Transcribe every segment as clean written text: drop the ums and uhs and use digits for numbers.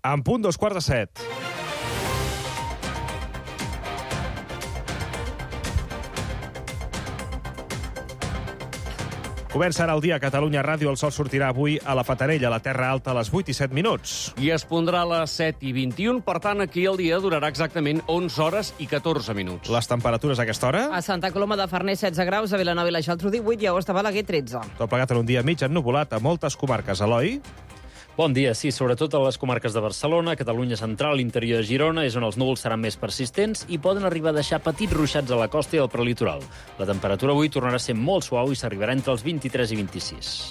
En punt, 6:45. Comença ara el dia a Catalunya Ràdio. El sol sortirà avui a la Fatarella, a la Terra Alta, a les 8:07. I es pondrà a les 7:21, per tant, aquí el dia durarà exactament 11 hores i 14 minuts. Les temperatures a aquesta hora? A Santa Coloma de Farners, 16 graus, a Vilanova i la Geltrú, 18, i a Os de Balaguer, 13. Tot plegat en un dia mig ennuvolat a moltes comarques. Eloi? Bon dia, sí, sobretot a les comarques de Barcelona, Catalunya Central, l'interior de Girona, és on els núvols seran més persistents i poden arribar a deixar petits ruixats a la costa i al prelitoral. La temperatura avui tornarà a ser molt suau i s'arribarà entre els 23 i 26.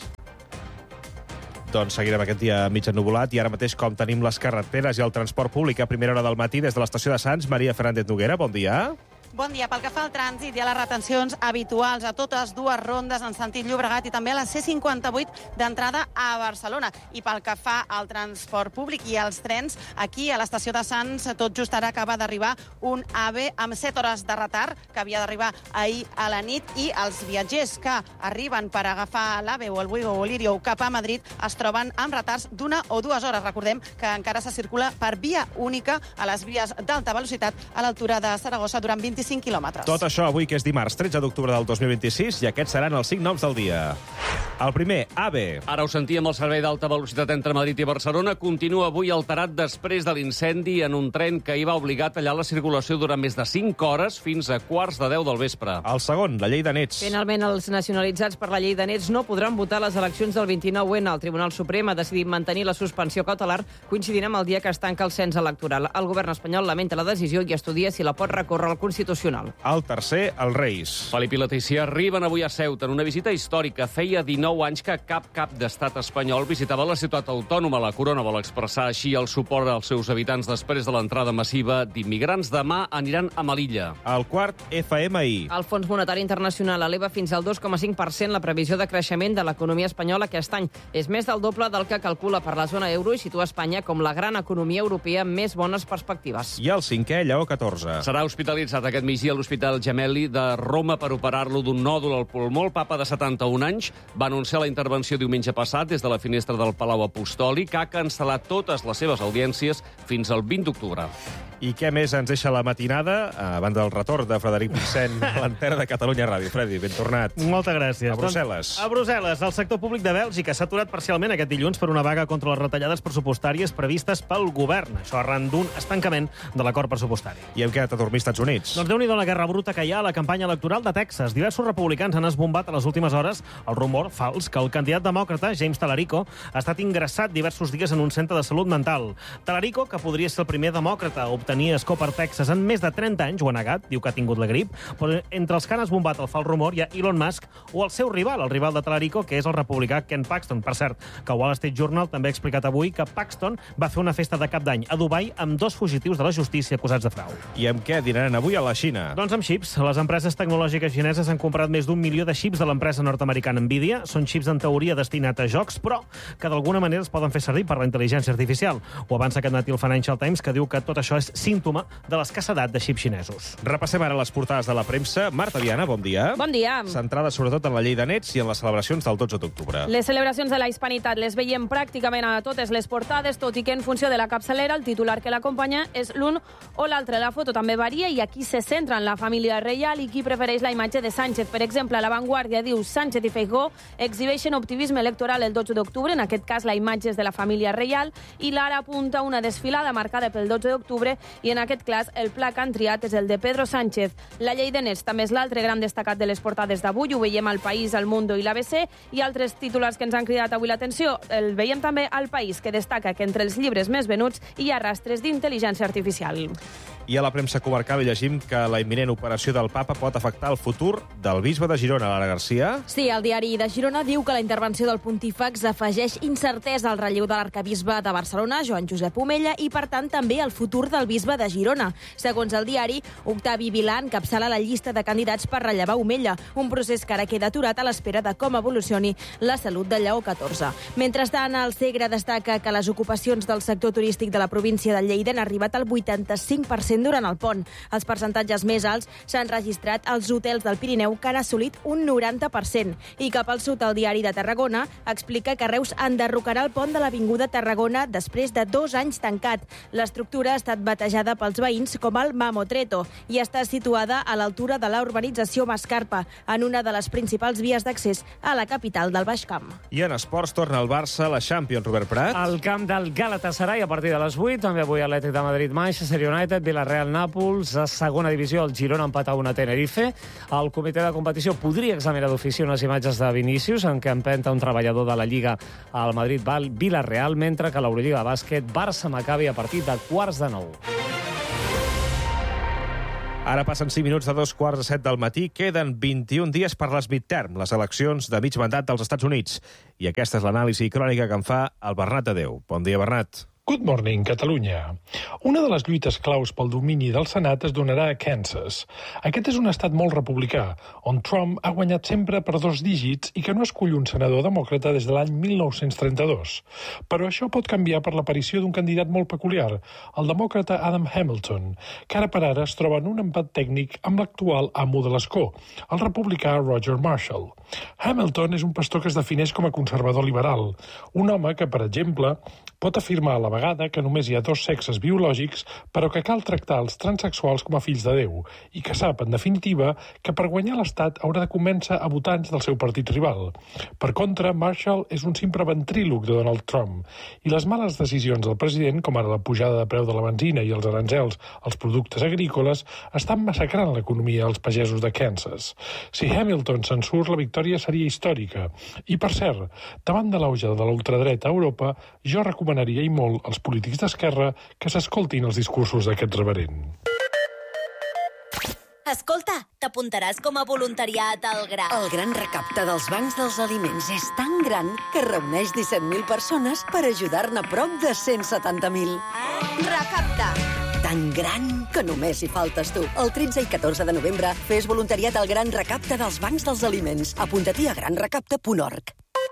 Doncs seguirem aquest dia mig ennuvolat i ara mateix com tenim les carreteres i el transport públic a primera hora del matí des de l'estació de Sants. Maria Fernández Noguera, bon dia. Bon dia. Pel que fa al trànsit, hi ha les retencions habituals a totes dues rondes en sentit Llobregat i també a la C58 d'entrada a Barcelona. I pel que fa al transport públic i als trens, aquí a l'estació de Sants tot just ara acaba d'arribar un AVE amb 7 hores de retard que havia d'arribar ahir a la nit i els viatgers que arriben per agafar l'AVE o el Wigo o l'Irio cap a Madrid es troben amb retards d'1 o 2 hores. Recordem que encara se circula per via única a les vies d'alta velocitat a l'altura de Saragossa durant 25 quilòmetres. Tot això avui, que és dimarts 13 d'octubre del 2026, i aquests seran els 5 noms del dia. El primer, AVE. Ara ho sentíem, el servei d'alta velocitat entre Madrid i Barcelona continua avui alterat després de l'incendi en un tren que hi va obligar a tallar la circulació durant més de 5 hores fins a 9:45 del vespre. El segon, la llei de nets. Finalment, els nacionalitzats per la llei de nets no podran votar les eleccions del 29N. El Tribunal Suprem ha decidit mantenir la suspensió cautelar coincidint amb el dia que es tanca el cens electoral. El govern espanyol lamenta la decisió i estudia si la pot recórrer al Constitucional. El tercer, els Reis. Felip i Letícia arriben avui a Ceuta en una visita històrica. Feia 19 anys que cap d'estat espanyol visitava la ciutat autònoma. La corona vol expressar així el suport als seus habitants després de l'entrada massiva d'immigrants. Demà aniran a Melilla. El quart, FMI. El Fons Monetari Internacional eleva fins al 2,5% la previsió de creixement de l'economia espanyola aquest any. És més del doble del que calcula per la zona euro i situa Espanya com la gran economia europea amb més bones perspectives. I el cinquè, Lleó XIV. Serà hospitalitzat aquest migdia a l'Hospital Gemelli de Roma per operar-lo d'un nòdul al pulmó. El papa de 71 anys va anunciar la intervenció diumenge passat des de la finestra del Palau Apostòlic, que ha cancel·lat totes les seves audiències fins al 20 d'octubre. I què més ens deixa la matinada? A banda del retorn de Frederic Vicent a l'antena de Catalunya Ràdio. Fredi, ben tornat. Moltes gràcies. A Brussel·les. A Brussel·les, el sector públic de Bèlgica s'ha aturat parcialment aquest dilluns per una vaga contra les retallades pressupostàries previstes pel govern. Això arran d'un estancament de l'acord pressupostari. I hem quedat a dormir als Estats Units. Doncs déu-n'hi-do la guerra bruta que hi ha a la campanya electoral de Texas. Diversos republicans han esbombat a les últimes hores el rumor fals que el candidat demòcrata, James Talarico, ha estat ingressat diversos dies en un centre de salut mental. Talarico, que podria ser el primer demòcrata a obtenir escó per Texas en més de 30 anys, ho ha negat, diu que ha tingut la grip, però entre els que han esbombat el fals rumor hi ha Elon Musk o el seu rival, el rival de Talarico, que és el republicà Ken Paxton. Per cert, que Wall Street Journal també ha explicat avui que Paxton va fer una festa de cap d'any a Dubai amb 2 fugitius de la justícia acusats de frau. I amb què dinaran avui a la Xina? Doncs amb xips. Les empreses tecnològiques xineses han comprat més d'1 milió de xips de l'empresa nord-americana Nvidia. Són xips en teoria destinats a jocs, però que d'alguna manera es poden fer servir per la intel·ligència artificial. Ho avança aquest matí el Financial Times, que diu que tot això és símptoma de l'escassedat de xips xinesos. Repassem ara les portades de la premsa. Marta Viana, bon dia. Bon dia. Centrada sobretot en la llei de nets i en les celebracions del 12 d'octubre. Les celebracions de la hispanitat les veiem pràcticament a totes les portades, tot i que en funció de la capçalera el titular que l'acompanya és l'un o l'altre. La foto també varia i aquí se centra en la família reial i qui prefereix la imatge de Sánchez. Per exemple, La Vanguardia diu Sánchez i Feijóo exhibeixen optimisme electoral el 12 d'octubre, en aquest cas la imatge és de la família reial, i l'Ara apunta una desfilada marcada pel 12 d'octubre i en aquest cas el pla que han triat és el de Pedro Sánchez. La llei de nets també és l'altre gran destacat de les portades d'avui. Ho veiem al País, al Mundo i l'ABC, i altres titulars que ens han cridat avui l'atenció. El veiem també al País, que destaca que entre els llibres més venuts hi ha rastres d'intel·ligència artificial. I a la premsa comarcal llegim que la imminent operació del papa pot afectar el futur del bisbe de Girona, Lara Garcia. Sí, el diari de Girona diu que la intervenció del pontífex afegeix incertesa al relleu de l'arcabisbe de Barcelona, Joan Josep Omella, i per tant també al futur del bisbe de Girona. Segons el diari, Octavi Vilà encapçala la llista de candidats per rellevar Omella, un procés que ara queda aturat a l'espera de com evolucioni la salut de Lleó XIV. Mentrestant, el Segre destaca que les ocupacions del sector turístic de la província de Lleida han arribat al 85% durant el pont. Els percentatges percentatges més alts s'han registrat als hotels del Pirineu, que han assolit un 90%. I cap al sud, el Diari de Tarragona explica que Reus enderrocarà el pont de l'Avinguda Tarragona després de 2 anys tancat. L'estructura ha estat batejada pels veïns com el Mamotreto i està situada a l'altura de la urbanització Mascarpa, en una de les principals vies d'accés a la capital del Baix Camp. I en esports torna el Barça a la Champions, Robert Prat. Al camp del Galatasaray a partir de les 8, també avui Atlètic de Madrid, Manchester United, Villarreal, Nàpols, a segona divisió el Girona empatar 1 a Tenerife. El comitè de competició podria examinar d'ofici unes imatges de Vinícius en què empenta un treballador de la Lliga al Madrid-Villarreal, mentre que l'Eurolliga de bàsquet Barça-Maccabi a partir de 8:45. Ara passen 5 minuts de 2:45 del matí. Queden 21 dies per les midterm, les eleccions de mig mandat dels Estats Units. I aquesta és l'anàlisi crònica que en fa el Bernat Tadeu. Bon dia, Bernat. Good morning, Catalunya. Una de les lluites claus pel domini del Senat es donarà a Kansas. Aquest és un estat molt republicà, on Trump ha guanyat sempre per 2 dígits i que no escull un senador demòcrata des de l'any 1932. Però això pot canviar per l'aparició d'un candidat molt peculiar, el demòcrata Adam Hamilton, que ara per ara es troba en un empat tècnic amb l'actual amo de l'escó, el republicà Roger Marshall. Hamilton és un pastor que es defineix com a conservador liberal, un home que, per exemple, pot afirmar a la vegada que només hi ha 2 sexes biològics, però que cal tractar els transsexuals com a fills de Déu, i que sap, en definitiva, que per guanyar l'Estat haurà de convèncer a votants del seu partit rival. Per contra, Marshall és un simple ventríloc de Donald Trump, i les males decisions del president, com ara la pujada de preu de la benzina i els aranzels als productes agrícoles, estan massacrant l'economia dels pagesos de Kansas. Si Hamilton se'n surt, la victòria seria històrica. I, per cert, davant de l'auge de la ultradreta a Europa, jo recomanaria i molt als polítics d'esquerra que s'escoltin els discursos d'aquest reverend. Escolta, t'apuntaràs com a voluntariat al GRA. El gran recapte dels bancs dels aliments és tan gran que reuneix 17.000 persones per ajudar-ne prop de 170.000. Recapta! Tan gran que només hi faltes tu. El 13 i 14 de novembre fes voluntariat al gran recapte dels bancs dels aliments. Apunta-t'hi a granrecapte.org.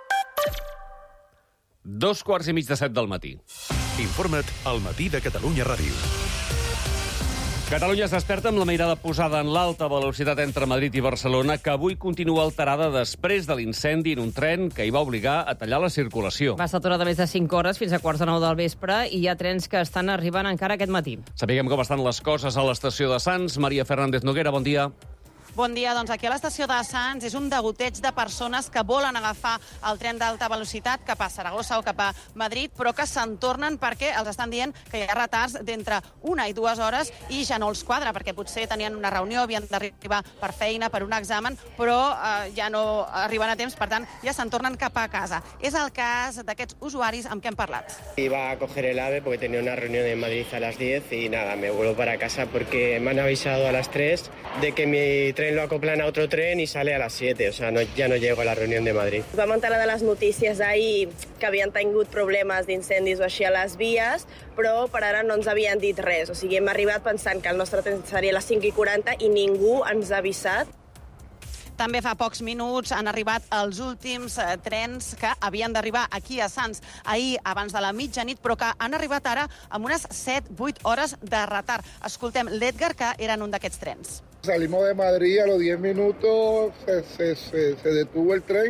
2:45 del matí. Informa't al Matí de Catalunya Ràdio. Catalunya es desperta amb la mirada posada en l'alta velocitat entre Madrid i Barcelona, que avui continua alterada després de l'incendi en un tren que hi va obligar a tallar la circulació. Va estar aturada més de 5 hores fins a 8:45 del vespre i hi ha trens que estan arribant encara aquest matí. Sapiguem com estan les coses a l'estació de Sants. Maria Fernández Noguera, bon dia. Bon dia, doncs aquí a l'estació de Sants és un degoteig de persones que volen agafar el tren d'alta velocitat cap a Saragossa o cap a Madrid, però que se'n tornen perquè els estan dient que hi ha retards d'entre 1 i 2 hores i ja no els quadra, perquè potser tenien una reunió, havien d'arribar per feina, per un examen, però ja no arriben a temps, per tant, ja se'n tornen cap a casa. És el cas d'aquests usuaris amb què hem parlat. Iba a coger el AVE porque tenía una reunión en Madrid a las 10 y nada, me vuelvo para casa porque me han avisado a las 3 de que mi tren lo acoplan a otro tren y sale a las 7, o sea, ya no llego a la reunión de Madrid. Vam enterar de les notícies ahir que havien tingut problemes d'incendis o així a les vies, però per ara no ens havien dit res. O sigui, hem arribat pensant que el nostre tren seria a les 5:40 i ningú ens ha avisat. També fa pocs minuts han arribat els últims trens que havien d'arribar aquí a Sants ahir abans de la mitjanit, però que han arribat ara amb unes 7-8 hores de retard. Escoltem l'Edgar, que era en un d'aquests trens. Salimos de Madrid, a los 10 minutos se detuvo el tren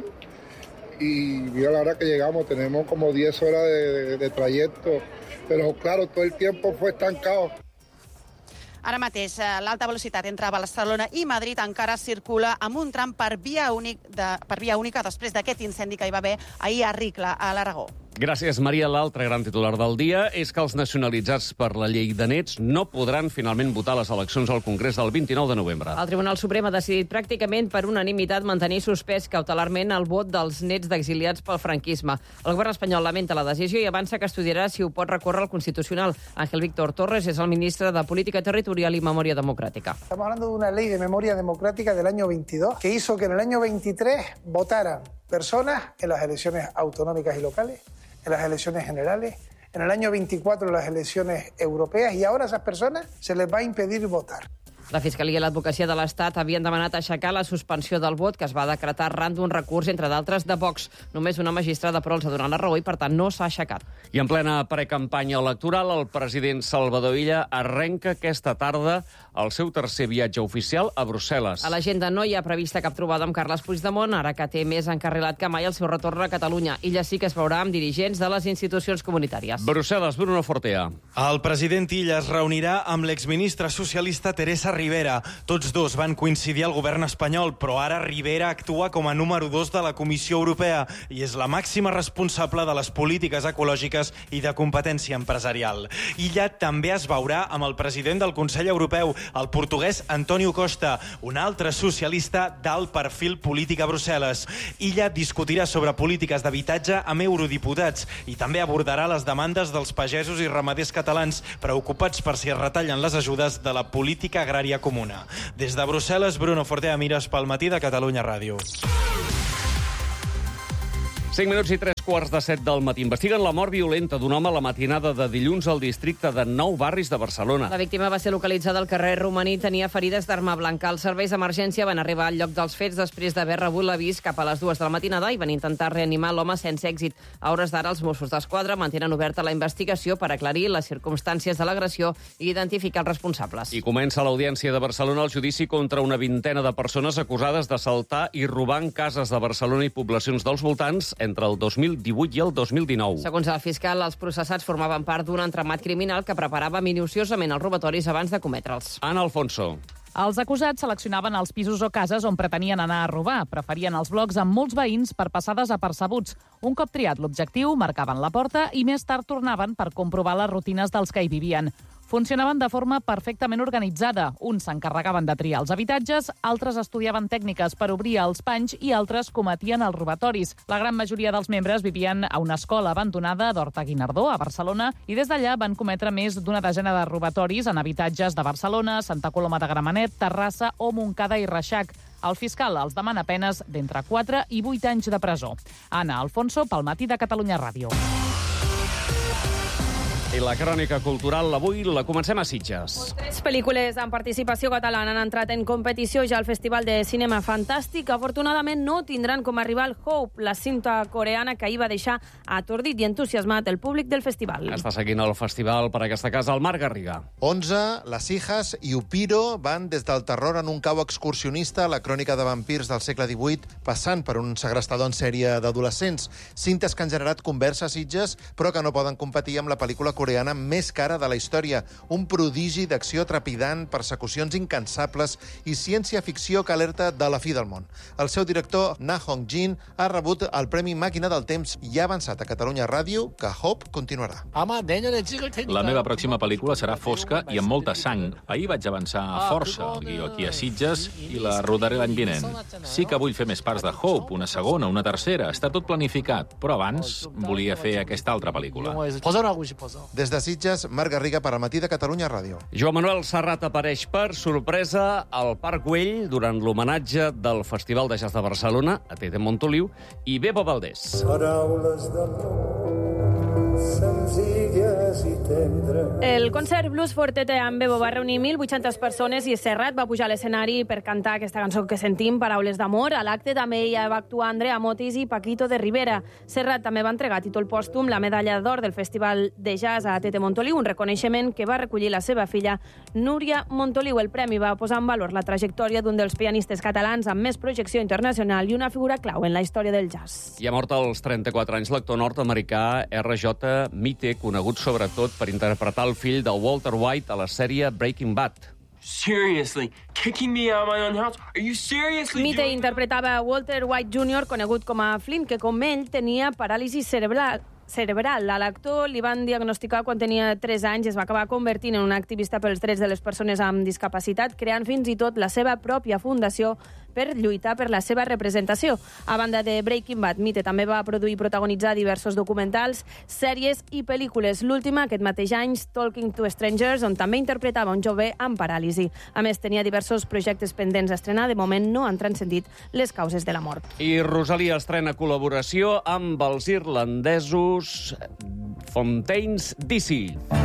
y mira la hora que llegamos, tenemos como 10 horas de trayecto, pero claro, todo el tiempo fue estancado. Ara mateix, l'alta velocitat entre Barcelona i Madrid encara circula amb un tram per via única després d'aquest incendi que hi va haver ahir a Ricla, a l'Aragó. Gràcies, Maria. L'altre gran titular del dia és que els nacionalitzats per la llei de nets no podran finalment votar les eleccions al Congrés del 29 de novembre. El Tribunal Suprem ha decidit pràcticament per unanimitat mantenir suspès cautelarment el vot dels nets d'exiliats pel franquisme. El govern espanyol lamenta la decisió i avança que estudiarà si ho pot recórrer al Constitucional. Ángel Víctor Torres és el ministre de Política Territorial y Memoria Democrática. Estamos hablando de una ley de memoria democrática del año 22 que hizo que en el año 23 votaran personas en las elecciones autonómicas y locales, en las elecciones generales, en el año 24 en las elecciones europeas, y ahora a esas personas se les va a impedir votar. La Fiscalia i l'Advocacia de l'Estat havien demanat aixecar la suspensió del vot que es va decretar arran d'un recurs, entre d'altres, de Vox. Només una magistrada, però, els ha donat la raó i, per tant, no s'ha aixecat. I en plena precampanya electoral, el president Salvador Illa arrenca aquesta tarda el seu tercer viatge oficial a Brussel·les. A l'agenda no hi ha prevista cap trobada amb Carles Puigdemont, ara que té més encarrilat que mai el seu retorn a Catalunya. Illa sí que es veurà amb dirigents de les institucions comunitàries. Brussel·les, Bruno Fortea. El president Illa es reunirà amb l'exministra socialista Teresa Rivera. Tots dos van coincidir al govern espanyol, però ara Rivera actua com a número 2 de la Comissió Europea i és la màxima responsable de les polítiques ecològiques i de competència empresarial. Illa també es veurà amb el president del Consell Europeu, el portuguès António Costa, un altre socialista d'alt perfil polític a Brussel·les. Illa discutirà sobre polítiques d'habitatge amb eurodiputats i també abordarà les demandes dels pagesos i ramaders catalans preocupats per si es retallen les ajudes de la política agrària comuna. Des de Brussel·les, Bruno Fortea, Mires pel matí de Catalunya Ràdio. 5 minuts i 3:15 del matí. Investiguen la mort violenta d'un home a la matinada de dilluns al districte de 9 barris de Barcelona. La víctima va ser localitzada al carrer Romaní i tenia ferides d'arma blanca. Els serveis d'emergència van arribar al lloc dels fets després d'haver rebut l'avís cap a les 2 de la matinada i van intentar reanimar l'home sense èxit. A hores d'ara, els Mossos d'Esquadra mantenen oberta la investigació per aclarir les circumstàncies de l'agressió i identificar els responsables. I comença a l'Audiència de Barcelona el judici contra una vintena de persones acusades d'assaltar i robar en cases de Barcelona i poblacions dels voltants entre el 2018 i el 2019. Segons el fiscal, els processats formaven part d'un entramat criminal que preparava minuciosament els robatoris abans de cometre'ls. Ana Alfonso. Els acusats seleccionaven els pisos o cases on pretenien anar a robar. Preferien els blocs amb molts veïns per passar desapercebuts. Un cop triat l'objectiu, marcaven la porta i més tard tornaven per comprovar les rutines dels que hi vivien. Funcionaven de forma perfectament organitzada. Uns s'encarregaven de triar els habitatges, altres estudiaven tècniques per obrir els panys i altres cometien els robatoris. La gran majoria dels membres vivien a una escola abandonada d'Horta-Guinardó, a Barcelona, i des d'allà van cometre més d'una desena de robatoris en habitatges de Barcelona, Santa Coloma de Gramenet, Terrassa o Montcada i Reixac. El fiscal els demana penes d'entre 4 i 8 anys de presó. Ana Alfonso, pel matí de Catalunya Ràdio. I la crònica cultural avui la comencem a Sitges. 3 pel·lícules amb participació catalana han entrat en competició ja al Festival de Cinema Fantàstic. Afortunadament no tindran com a rival Hope, la cinta coreana que ahir va deixar atordit i entusiasmat el públic del festival. Està seguint el festival per aquesta casa el Marc Garriga. 11, Las Hijas i Upiro van des del terror en un cau excursionista a la crònica de vampirs del segle XVIII, passant per un segrestador en sèrie d'adolescents. Cintes que han generat conversa a Sitges, però que no poden competir amb la pel·lícula coreana més cara de la història. Un prodigi d'acció trepidant, persecucions incansables i ciència-ficció que alerta de la fi del món. El seu director, Na Hong-jin, ha rebut el Premi Màquina del Temps i ha avançat a Catalunya Ràdio que Hope continuarà. La meva pròxima pel·lícula serà fosca i amb molta sang. Ahir vaig avançar força el guió aquí a Sitges i la rodaré l'any vinent. Sí que vull fer més parts de Hope, una segona, una tercera. Està tot planificat, però abans volia fer aquesta altra pel·lícula. Des de Sitges, Marc Garriga per al matí de Catalunya Ràdio. Joan Manuel Serrat apareix per sorpresa al Parc Güell durant l'homenatge del Festival de Jazz de Barcelona a Tete Montoliu i Bebo Valdés. Paraules d'amor senzilles i tendres. El concert Blues Fortete amb Bebo va reunir 1.800 persones i Serrat va pujar a l'escenari per cantar aquesta cançó que sentim, Paraules d'amor. A l'acte també hi va actuar Andrea Motis i Paquito de Rivera. Serrat també va entregar a títol pòstum la medalla d'or del Festival de Jazz a Tete Montoliu, un reconeixement que va recollir la seva filla Núria Montoliu. El premi va posar en valor la trajectòria d'un dels pianistes catalans amb més projecció internacional i una figura clau en la història del jazz. I ha mort als 34 anys l'actor nord-americà R.J. Mitte, conegut sobretot per interpretar el fill de Walter White a la sèrie Breaking Bad. Seriously, kicking me out of my own house? Are you seriously Mitte interpretava Walter White Jr., conegut com a Flint, que com ell tenia paràlisi cerebral. A l'actor li van diagnosticar quan tenia 3 anys i es va acabar convertint en un activista pels drets de les persones amb discapacitat, creant fins i tot la seva pròpia fundació per lluitar per la seva representació. A banda de Breaking Bad, Mitte també va produir i protagonitzar diversos documentals, sèries i pel·lícules. L'última, aquest mateix any, Talking to Strangers, on també interpretava un jove amb paràlisi. A més, tenia diversos projectes pendents a estrenar. De moment no han transcendit les causes de la mort. I Rosalia estrena col·laboració amb els irlandesos Fontaines DC.